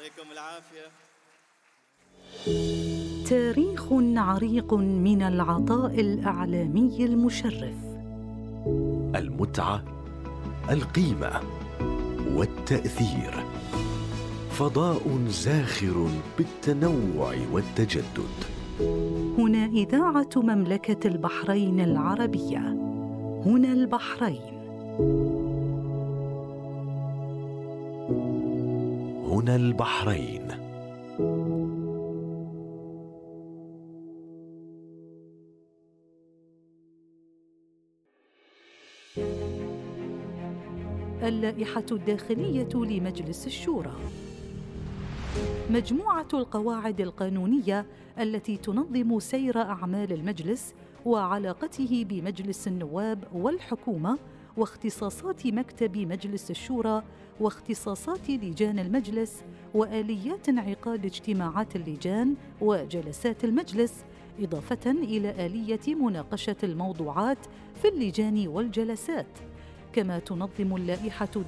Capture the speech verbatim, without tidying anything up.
يعطيكم العافية. تاريخ عريق من العطاء الإعلامي المشرف. المتعة، القيمة والتأثير. فضاء زاخر بالتنوع والتجدد. هنا إذاعة مملكة البحرين العربية. هنا البحرين. هنا البحرين. اللائحة الداخلية لمجلس الشورى، مجموعة القواعد القانونية التي تنظم سير أعمال المجلس وعلاقته بمجلس النواب والحكومة، واختصاصات مكتب مجلس الشورى، واختصاصات لجان المجلس، وآليات انعقاد اجتماعات اللجان وجلسات المجلس، إضافة إلى آلية مناقشة الموضوعات في اللجان والجلسات. كما تنظم اللائحة